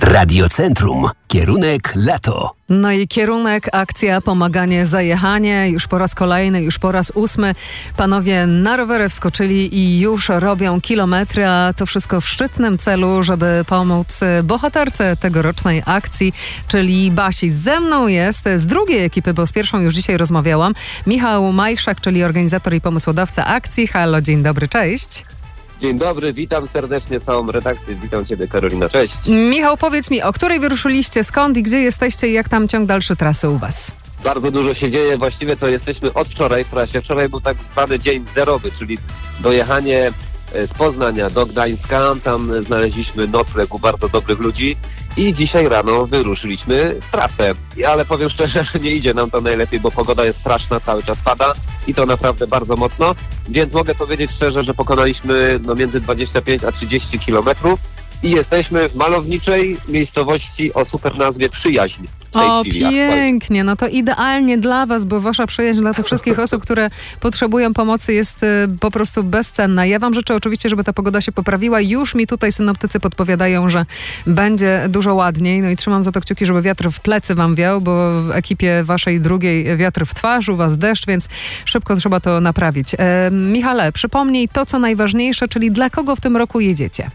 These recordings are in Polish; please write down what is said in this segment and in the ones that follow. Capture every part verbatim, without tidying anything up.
Radiocentrum. Kierunek lato. No i kierunek, akcja, pomaganie, zajechanie. Już po raz kolejny, już po raz ósmy. Panowie na rowery wskoczyli i już robią kilometry, a to wszystko w szczytnym celu, żeby pomóc bohaterce tegorocznej akcji, czyli Basi. Ze mną jest z drugiej ekipy, bo z pierwszą już dzisiaj rozmawiałam, Michał Majszak, czyli organizator i pomysłodawca akcji. Halo, dzień dobry, cześć. Dzień dobry, witam serdecznie całą redakcję. Witam Ciebie, Karolina, cześć. Michał, powiedz mi, o której wyruszyliście, skąd i gdzie jesteście i jak tam ciąg dalszy trasy u Was? Bardzo dużo się dzieje, właściwie to jesteśmy od wczoraj w trasie. Wczoraj był tak zwany dzień zerowy, czyli dojechanie z Poznania do Gdańska. Tam znaleźliśmy nocleg u bardzo dobrych ludzi i dzisiaj rano wyruszyliśmy w trasę. Ale powiem szczerze, że nie idzie nam to najlepiej, bo pogoda jest straszna, cały czas pada i to naprawdę bardzo mocno. Więc mogę powiedzieć szczerze, że pokonaliśmy no, między dwadzieścia pięć a trzydzieści kilometrów i jesteśmy w malowniczej miejscowości o super nazwie Przyjaźń. O, pięknie, no to idealnie dla Was, bo Wasza przyjaźń dla tych wszystkich osób, które potrzebują pomocy, jest y, po prostu bezcenna. Ja Wam życzę oczywiście, żeby ta pogoda się poprawiła. Już mi tutaj synoptycy podpowiadają, że będzie dużo ładniej. No i trzymam za to kciuki, żeby wiatr w plecy Wam wiał, bo w ekipie Waszej drugiej wiatr w twarz, u Was deszcz, więc szybko trzeba to naprawić. E, Michale, przypomnij to, co najważniejsze, czyli dla kogo w tym roku jedziecie?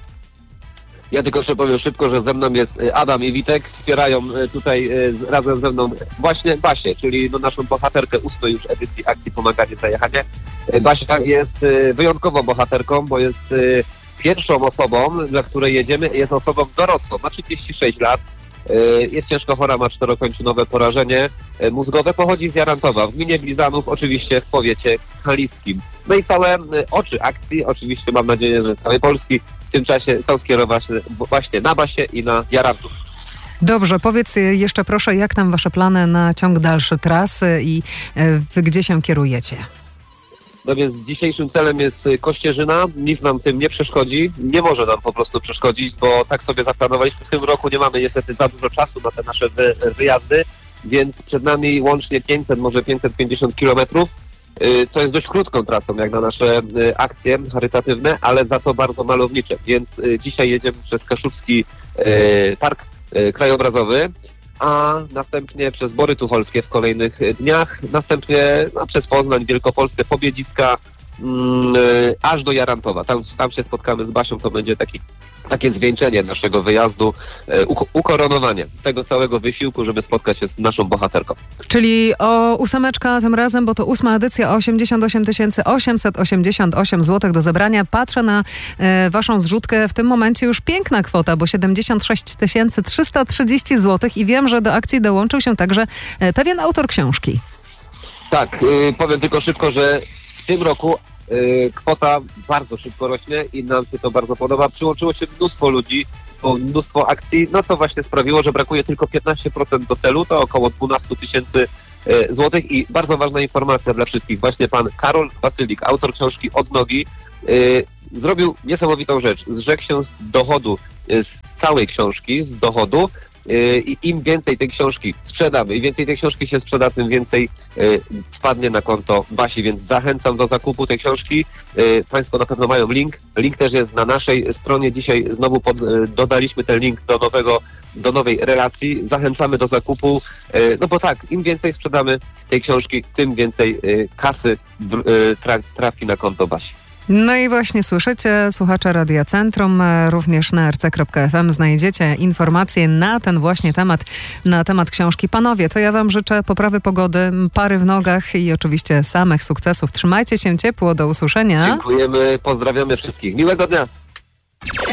Ja tylko jeszcze powiem szybko, że ze mną jest Adam i Witek. Wspierają tutaj razem ze mną właśnie Basię, czyli no naszą bohaterkę ósmej już edycji akcji Pomaganie, Zajechanie. Basia jest wyjątkową bohaterką, bo jest pierwszą osobą, dla której jedziemy. Jest osobą dorosłą, ma trzydzieści sześć lat. Jest ciężko chora, ma czterokończynowe porażenie mózgowe, pochodzi z Jarantowa, w gminie Blizanów, oczywiście w powiecie kaliskim. No i całe oczy akcji, oczywiście mam nadzieję, że całej Polski w tym czasie są skierowane właśnie na Basię i na Jarantów. Dobrze, powiedz jeszcze proszę, jak tam Wasze plany na ciąg dalszy trasy i Wy gdzie się kierujecie? No więc dzisiejszym celem jest Kościerzyna, nic nam tym nie przeszkodzi, nie może nam po prostu przeszkodzić, bo tak sobie zaplanowaliśmy w tym roku, nie mamy niestety za dużo czasu na te nasze wy, wyjazdy, więc przed nami łącznie pięćset, może pięćset pięćdziesiąt kilometrów, co jest dość krótką trasą jak na nasze akcje charytatywne, ale za to bardzo malownicze, więc dzisiaj jedziemy przez Kaszubski Park Krajobrazowy, a następnie przez Bory Tucholskie w kolejnych dniach, następnie no, przez Poznań, Wielkopolskę, Pobiedziska, mm, aż do Jarantowa. Tam, tam się spotkamy z Basią, to będzie taki, takie zwieńczenie naszego wyjazdu, e, ukoronowanie tego całego wysiłku, żeby spotkać się z naszą bohaterką. Czyli o ósemeczka tym razem, bo to ósma edycja, osiemdziesiąt osiem tysięcy osiemset osiemdziesiąt osiem złotych do zebrania. Patrzę na e, Waszą zrzutkę, w tym momencie już piękna kwota, bo siedemdziesiąt sześć tysięcy trzysta trzydzieści złotych i wiem, że do akcji dołączył się także e, pewien autor książki. Tak, y, powiem tylko szybko, że w tym roku y, kwota bardzo szybko rośnie i nam się to bardzo podoba. Przyłączyło się mnóstwo ludzi, mnóstwo akcji, no co właśnie sprawiło, że brakuje tylko piętnaście procent do celu, to około dwanaście tysięcy złotych i bardzo ważna informacja dla wszystkich. Właśnie pan Karol Wasylik, autor książki Od nogi, y, zrobił niesamowitą rzecz. Zrzekł się z dochodu, z całej książki, z dochodu, i im więcej tej książki sprzedamy, im więcej tej książki się sprzeda, tym więcej y, wpadnie na konto Basi, więc zachęcam do zakupu tej książki. Y, Państwo na pewno mają link. Link też jest na naszej stronie. Dzisiaj znowu pod, y, dodaliśmy ten link do nowego, do nowej relacji. Zachęcamy do zakupu, y, no bo tak, im więcej sprzedamy tej książki, tym więcej y, kasy y, tra, trafi na konto Basi. No i właśnie słyszycie, słuchacze Radia Centrum, również na r c kropka f m znajdziecie informacje na ten właśnie temat, na temat książki. Panowie, to ja Wam życzę poprawy pogody, pary w nogach i oczywiście samych sukcesów. Trzymajcie się ciepło, do usłyszenia. Dziękujemy, pozdrawiamy wszystkich. Miłego dnia.